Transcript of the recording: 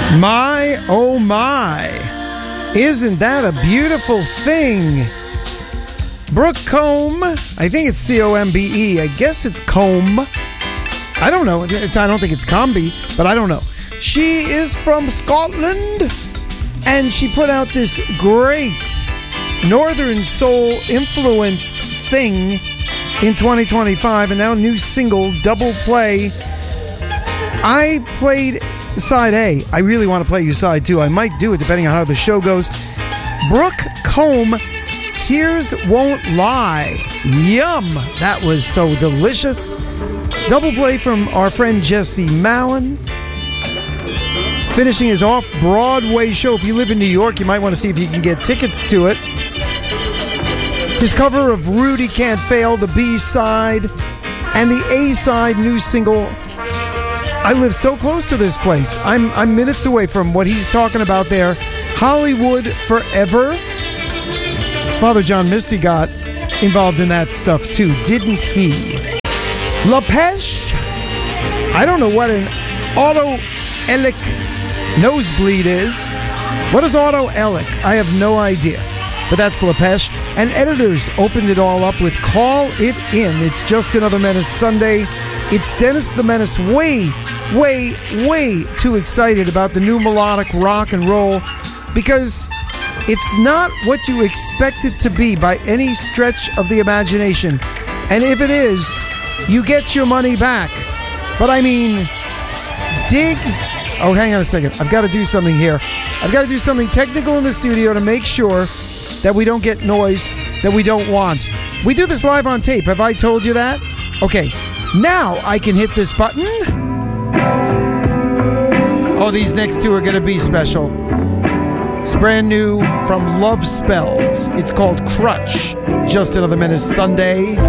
My, oh my. Isn't that a beautiful thing? Brooke Combe. I think it's C-O-M-B-E. I guess it's Combe. I don't know. I don't think it's Combi, but I don't know. She is from Scotland, and she put out this great Northern Soul influenced thing in 2025, and now new single, Double Play. I played side A. I really want to play you side 2. I might do it depending on how the show goes. Brooke Combe, Tears Won't Lie. Yum! That was so delicious. Double play from our friend Jesse Malin. Finishing his off-Broadway show. If you live in New York, you might want to see if you can get tickets to it. His cover of Rudy Can't Fail, the B-side, and the A-side new single. I live so close to this place. I'm minutes away from what he's talking about there. Hollywood Forever. Father John Misty got involved in that stuff too, didn't he? LaPeche. I don't know what an autoelic nosebleed is. What is autoelic? I have no idea. But that's LaPeche. And Editors opened it all up with Call It In. It's Just Another Menace Sunday. It's Dennis the Menace way too excited about the new melodic rock and roll because it's not what you expect it to be by any stretch of the imagination. And if it is, you get your money back. But I mean, dig... Oh, hang on a second. I've got to do something here. I've got to do something technical in the studio to make sure that we don't get noise that we don't want. We do this live on tape. Have I told you that? Okay. Now I can hit this button. Oh, these next two are going to be special. It's brand new from Love Spells. It's called Crutch. Just Another Menace Sunday.